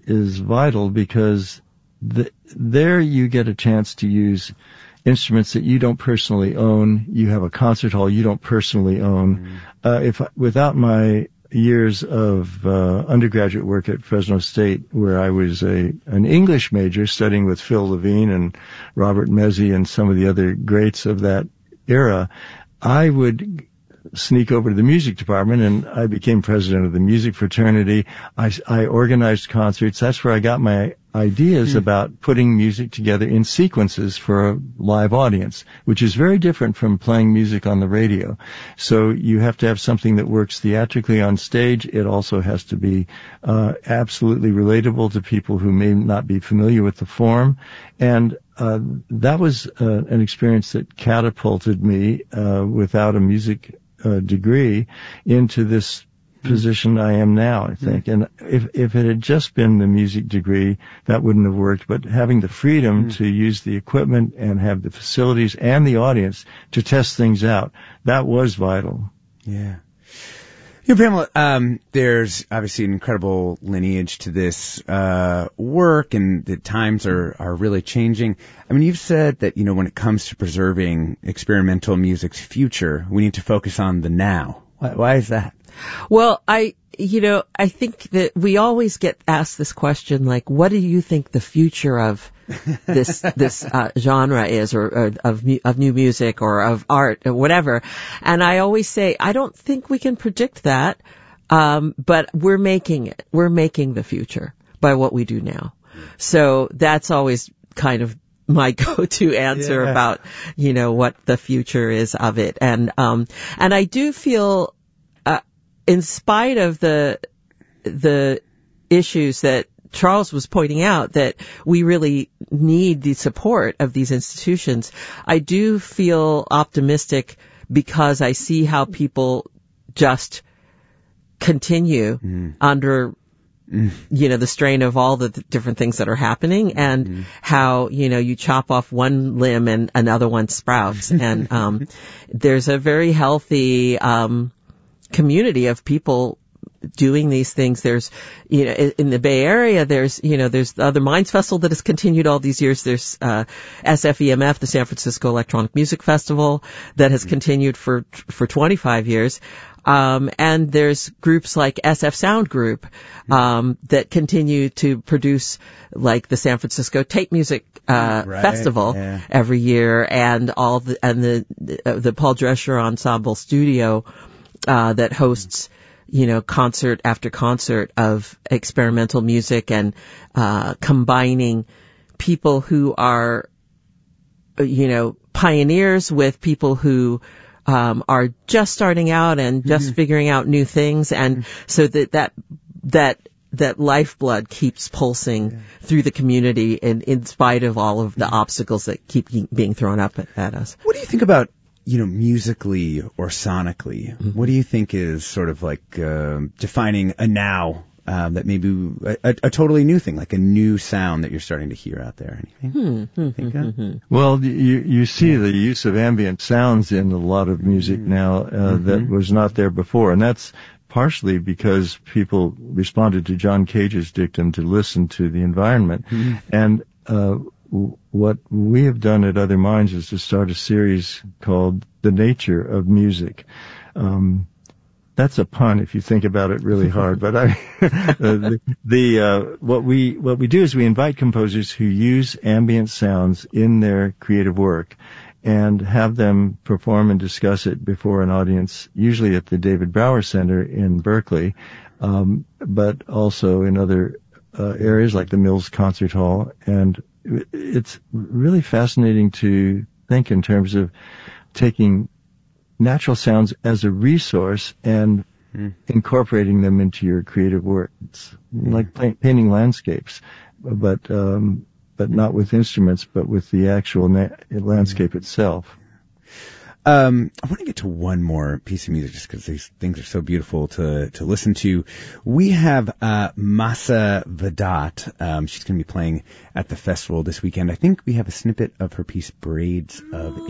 is vital because there you get a chance to use instruments that you don't personally own. You have a concert hall you don't personally own. Without my years of undergraduate work at Fresno State, where I was an English major studying with Phil Levine and Robert Mezzi and some of the other greats of that era, I would sneak over to the music department, and I became president of the music fraternity. I organized concerts. That's where I got my ideas about putting music together in sequences for a live audience, which is very different from playing music on the radio. So you have to have something that works theatrically on stage. It also has to be absolutely relatable to people who may not be familiar with the form. And that was an experience that catapulted me without a music degree into this position I am now, I think. And if it had just been the music degree, that wouldn't have worked. But having the freedom to use the equipment and have the facilities and the audience to test things out, that was vital. Yeah. Yeah, Pamela, there's obviously an incredible lineage to this work, and the times are really changing. I mean, you've said that, when it comes to preserving experimental music's future, we need to focus on the now. Why is that? Well, I think that we always get asked this question, like, what do you think the future of this genre is, or of new music, or of art, or whatever? And I always say, I don't think we can predict that, but we're making it. We're making the future by what we do now. So that's always kind of my go-to answer about, what the future is of it. And I do feel, in spite of the issues that Charles was pointing out, that we really need the support of these institutions, I do feel optimistic because I see how people just continue under the strain of all the different things that are happening, and how, you chop off one limb and another one sprouts. And there's a very healthy community of people doing these things. There's, in the Bay Area, there's the Other Minds Festival that has continued all these years. There's SFEMF, the San Francisco Electronic Music Festival, that has continued for 25 years. And there's groups like SF Sound Group, that continue to produce, like, the San Francisco Tape Music, Festival every year, and the Paul Drescher Ensemble Studio, that hosts, concert after concert of experimental music, and combining people who are, pioneers with people who are just starting out and just figuring out new things, and so that lifeblood keeps pulsing through the community, in spite of all of the obstacles that keep being thrown up at us. What do you think about, musically or sonically? What do you think is sort of like defining a now, that may be a totally new thing, like a new sound that you're starting to hear out there? Anything? Think of? Well, you see the use of ambient sounds in a lot of music now that was not there before, and that's partially because people responded to John Cage's dictum to listen to the environment. And what we have done at Other Minds is to start a series called The Nature of Music. That's a pun if you think about it really hard, but what we do is we invite composers who use ambient sounds in their creative work and have them perform and discuss it before an audience, usually at the David Brower Center in Berkeley, but also in other areas like the Mills Concert Hall. And it's really fascinating to think in terms of taking natural sounds as a resource and incorporating them into your creative work. It's like painting landscapes, but not with instruments, but with the actual landscape itself. I want to get to one more piece of music just because these things are so beautiful to listen to. We have Masa Vedat. She's going to be playing at the festival this weekend. I think we have a snippet of her piece, Braids of